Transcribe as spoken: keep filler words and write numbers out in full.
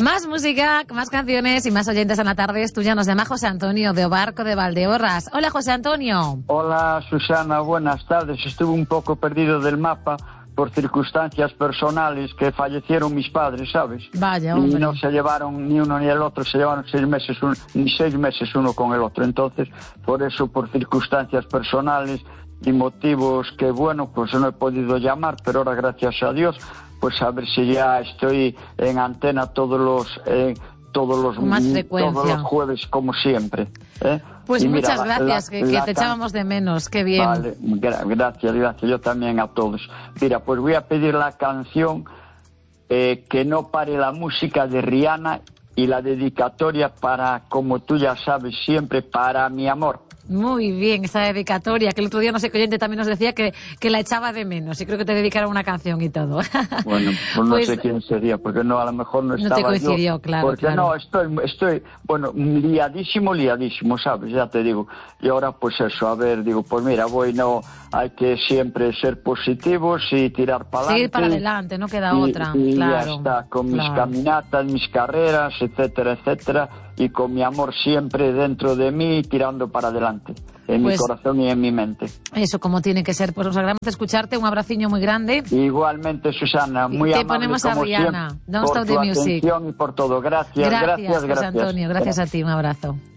Más música, más canciones y más oyentes en la tarde. Tú ya nos llama José Antonio de Obarco de Valdeorras. Hola, José Antonio. Hola, Susana, buenas tardes. Estuve un poco perdido del mapa por circunstancias personales, que fallecieron mis padres, ¿sabes? Vaya, hombre. Y no se llevaron ni uno ni el otro, se llevaron seis meses, un, ni seis meses uno con el otro. Entonces, por eso, por circunstancias personales y motivos que, bueno, pues no he podido llamar, pero ahora, gracias a Dios, pues a ver si ya estoy en antena todos los... Eh, todos los, más frecuencia. todos los jueves, como siempre. ¿eh? Pues y muchas mira, gracias, la, que, que la te can... echábamos de menos, qué bien. Vale, gra gracias, gracias, yo también a todos. Mira, pues voy a pedir la canción eh, Que no pare la música de Rihanna y la dedicatoria para, como tú ya sabes, siempre para mi amor. Muy bien, esa dedicatoria, que el otro día no sé qué oyente también nos decía que, que la echaba de menos, y creo que te dedicaron una canción y todo. Bueno, pues no pues, sé quién sería, porque no, a lo mejor no estaba no te coincidió, yo, claro. porque claro. no, estoy, estoy, bueno, liadísimo, liadísimo, ¿sabes? Ya te digo. Y ahora, pues eso, a ver, digo, pues mira, voy, no, hay que siempre ser positivos y tirar para adelante. Seguir para adelante, no queda y, otra, y claro. ya está, con claro. mis caminatas, mis carreras, etcétera, etcétera, y con mi amor siempre dentro de mí, tirando para adelante. En pues, mi corazón y en mi mente. Eso, como tiene que ser. Pues nos alegramos de escucharte, un abraciño muy grande. Igualmente, Susana, muy y te amable ponemos como a Rihanna, siempre, Don't por Stop the tu Music. atención y por todo. Gracias, gracias, gracias, José gracias. Antonio, gracias a ti, un abrazo.